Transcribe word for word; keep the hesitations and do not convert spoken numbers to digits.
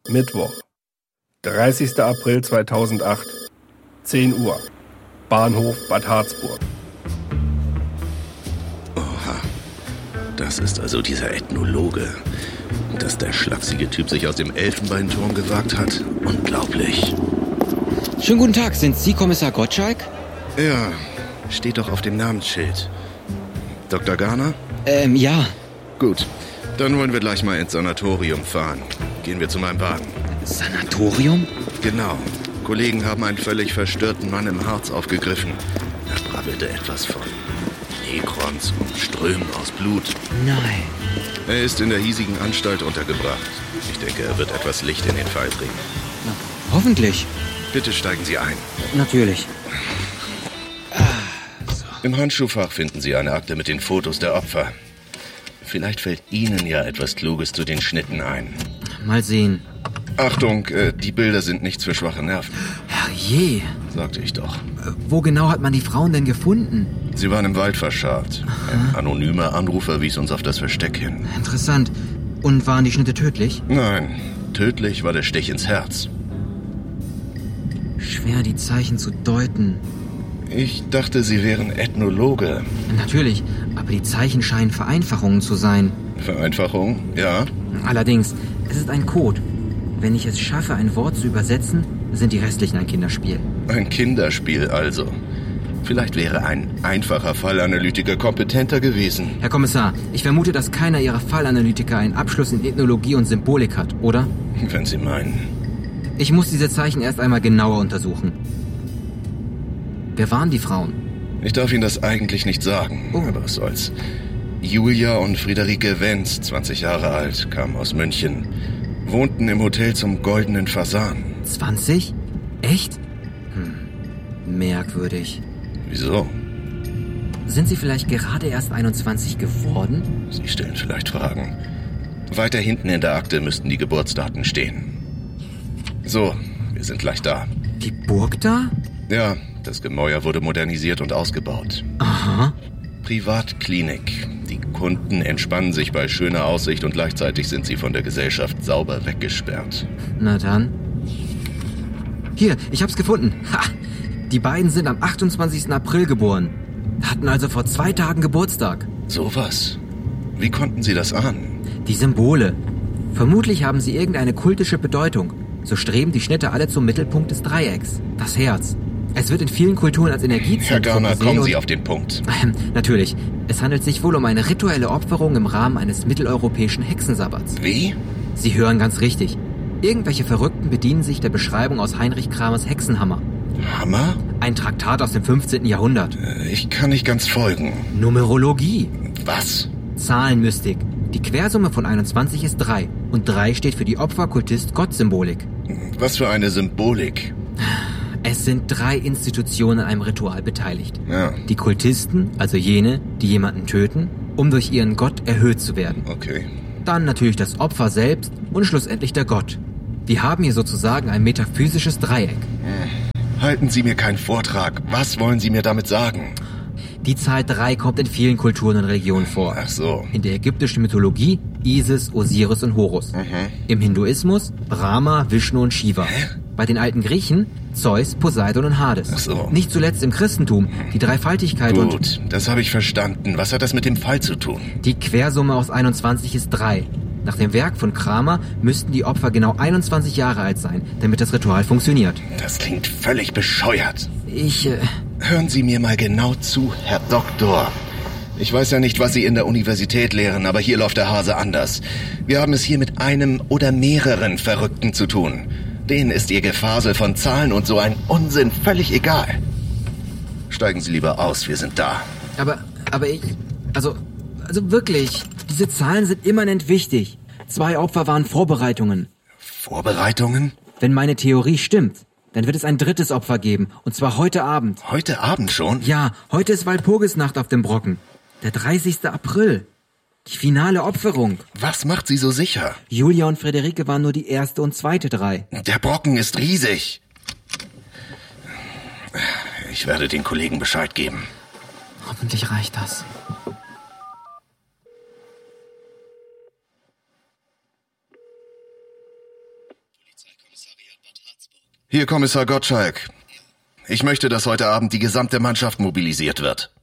Mittwoch, dreißigster April zweitausendacht, zehn Uhr, Bahnhof Bad Harzburg. Oha, das ist also dieser Ethnologe. Dass der schlachsige Typ sich aus dem Elfenbeinturm gewagt hat, unglaublich. Schönen guten Tag, sind Sie Kommissar Gottschalk? Ja, steht doch auf dem Namensschild. Doktor Garner? Ähm, ja. Gut, dann wollen wir gleich mal ins Sanatorium fahren. Gehen wir zu meinem Wagen. Sanatorium? Genau. Kollegen haben einen völlig verstörten Mann im Harz aufgegriffen. Er brabbelte etwas von Nekrons und Strömen aus Blut. Nein. Er ist in der hiesigen Anstalt untergebracht. Ich denke, er wird etwas Licht in den Fall bringen. Na, hoffentlich. Bitte steigen Sie ein. Natürlich. Im Handschuhfach finden Sie eine Akte mit den Fotos der Opfer. Vielleicht fällt Ihnen ja etwas Kluges zu den Schnitten ein. Mal sehen. Achtung, äh, die Bilder sind nichts für schwache Nerven. Herrje. Sagte ich doch. Äh, wo genau hat man die Frauen denn gefunden? Sie waren im Wald verscharrt. Ein anonymer Anrufer wies uns auf das Versteck hin. Interessant. Und waren die Schnitte tödlich? Nein, tödlich war der Stich ins Herz. Schwer, die Zeichen zu deuten. Ich dachte, Sie wären Ethnologe. Natürlich, aber die Zeichen scheinen Vereinfachungen zu sein. Vereinfachung, ja. Allerdings, es ist ein Code. Wenn ich es schaffe, ein Wort zu übersetzen, sind die restlichen ein Kinderspiel. Ein Kinderspiel also. Vielleicht wäre ein einfacher Fallanalytiker kompetenter gewesen. Herr Kommissar, ich vermute, dass keiner Ihrer Fallanalytiker einen Abschluss in Ethnologie und Symbolik hat, oder? Wenn Sie meinen. Ich muss diese Zeichen erst einmal genauer untersuchen. Wer waren die Frauen? Ich darf Ihnen das eigentlich nicht sagen, oh. aber was soll's. Julia und Friederike Wenz, zwanzig Jahre alt, kamen aus München. Wohnten im Hotel zum Goldenen Fasan. zwanzig? Echt? Hm, merkwürdig. Wieso? Sind Sie vielleicht gerade erst einundzwanzig geworden? Sie stellen vielleicht Fragen. Weiter hinten in der Akte müssten die Geburtsdaten stehen. So, wir sind gleich da. Die Burg da? Ja, das Gemäuer wurde modernisiert und ausgebaut. Aha. Privatklinik. Die Kunden entspannen sich bei schöner Aussicht und gleichzeitig sind sie von der Gesellschaft sauber weggesperrt. Na dann. Hier, ich hab's gefunden. Ha! Die beiden sind am achtundzwanzigsten April geboren. Hatten also vor zwei Tagen Geburtstag. Sowas? Wie konnten Sie das ahnen? Die Symbole. Vermutlich haben sie irgendeine kultische Bedeutung. So streben die Schnitte alle zum Mittelpunkt des Dreiecks. Das Herz. Es wird in vielen Kulturen als Energiezentrum Herr Garner, gesehen kommen und- Sie auf den Punkt. Ähm, natürlich. Es handelt sich wohl um eine rituelle Opferung im Rahmen eines mitteleuropäischen Hexensabbats. Wie? Sie hören ganz richtig. Irgendwelche Verrückten bedienen sich der Beschreibung aus Heinrich Kramers Hexenhammer. Hammer? Ein Traktat aus dem fünfzehnten Jahrhundert. Äh, Ich kann nicht ganz folgen. Numerologie. Was? Zahlenmystik. Die Quersumme von einundzwanzig ist drei. Und drei steht für die Opfer-Kultist-Gott-Symbolik. Was für eine Symbolik. Es sind drei Institutionen an einem Ritual beteiligt. Ja, Die Kultisten, also jene, die jemanden töten, um durch ihren Gott erhöht zu werden. okay. Dann natürlich das Opfer selbst und schlussendlich der Gott. Wir haben hier sozusagen ein metaphysisches Dreieck. Halten Sie mir keinen Vortrag. Was wollen Sie mir damit sagen? Die Zahl drei kommt in vielen Kulturen und Religionen vor. Ach so. In der ägyptischen Mythologie Isis, Osiris und Horus. Mhm. Im Hinduismus Brahma, Vishnu und Shiva. Hä? Bei den alten Griechen Zeus, Poseidon und Hades. Ach so. Nicht zuletzt im Christentum die Dreifaltigkeit und Gut, das habe ich verstanden. Was hat das mit dem Fall zu tun? die Quersumme aus einundzwanzig ist drei. Nach dem Werk von Kramer müssten die Opfer genau einundzwanzig Jahre alt sein, damit das Ritual funktioniert. Das klingt völlig bescheuert. Ich, äh, Hören Sie mir mal genau zu, Herr Doktor. Ich weiß ja nicht, was Sie in der Universität lehren, aber hier läuft der Hase anders. Wir haben es hier mit einem oder mehreren Verrückten zu tun. Denen ist Ihr Gefasel von Zahlen und so ein Unsinn völlig egal. Steigen Sie lieber aus, wir sind da. aber, aber ich, also, also wirklich, diese Zahlen sind immanent wichtig. Zwei Opfer waren Vorbereitungen. Vorbereitungen? Wenn meine Theorie stimmt, dann wird es ein drittes Opfer geben, und zwar heute Abend. Heute Abend schon? Ja, heute ist Walpurgisnacht auf dem Brocken. Der dreißigste April. Die finale Opferung. Was macht Sie so sicher? Julia und Friederike waren nur die erste und zweite drei. Der Brocken ist riesig. Ich werde den Kollegen Bescheid geben. Hoffentlich reicht das. Hier Kommissar Gottschalk. Ich möchte, dass heute Abend die gesamte Mannschaft mobilisiert wird.